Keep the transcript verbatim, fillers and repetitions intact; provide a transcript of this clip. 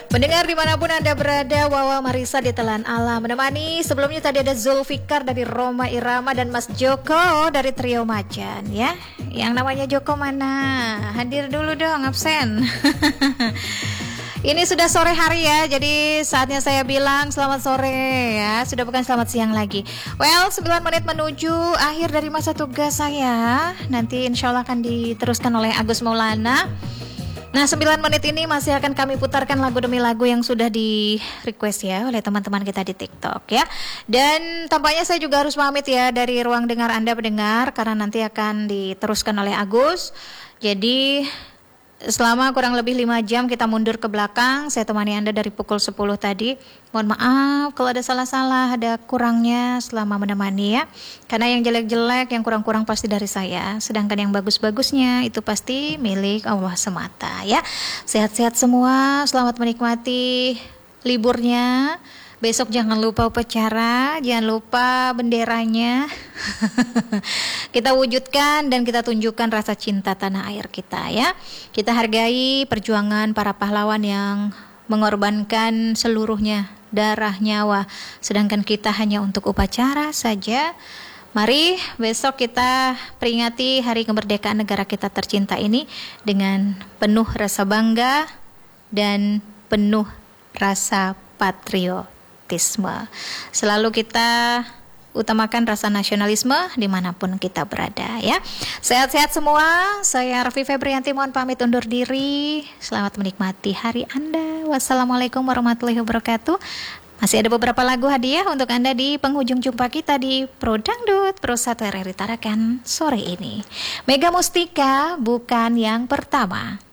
Pendengar dimanapun Anda berada, Wawa Marisa di Telan Alam menemani. Sebelumnya tadi ada Zulfikar dari Roma Irama dan Mas Joko dari Trio Macan ya. Yang namanya Joko mana? Hadir dulu dong, absen. Ini sudah sore hari ya, jadi saatnya saya bilang selamat sore ya. Sudah bukan selamat siang lagi. Well, sembilan menit menuju akhir dari masa tugas saya. Nanti insya Allah akan diteruskan oleh Agus Maulana. Nah, sembilan menit ini masih akan kami putarkan lagu demi lagu yang sudah di request ya oleh teman-teman kita di TikTok ya. Dan tampaknya saya juga harus pamit ya dari ruang dengar Anda pendengar, karena nanti akan diteruskan oleh Agus. Jadi selama kurang lebih lima jam kita mundur ke belakang. Saya temani Anda dari pukul sepuluh tadi. Mohon maaf kalau ada salah-salah, ada kurangnya selama menemani ya. Karena yang jelek-jelek, yang kurang-kurang pasti dari saya. Sedangkan yang bagus-bagusnya itu pasti milik Allah semata ya. Sehat-sehat semua, selamat menikmati liburnya. Besok jangan lupa upacara, jangan lupa benderanya. Kita wujudkan dan kita tunjukkan rasa cinta tanah air kita ya. Kita hargai perjuangan para pahlawan yang mengorbankan seluruhnya, darah, nyawa. Sedangkan kita hanya untuk upacara saja. Mari besok kita peringati hari kemerdekaan negara kita tercinta ini dengan penuh rasa bangga dan penuh rasa patriotisme. Selalu kita utamakan rasa nasionalisme dimanapun kita berada ya. Sehat-sehat semua. Saya Raffi Febrianti mohon pamit undur diri. Selamat menikmati hari Anda. Wassalamualaikum warahmatullahi wabarakatuh. Masih ada beberapa lagu hadiah untuk Anda di penghujung jumpa kita di Pro Dangdut Pro satu R R I Tarakan sore ini. Mega Mustika bukan yang pertama.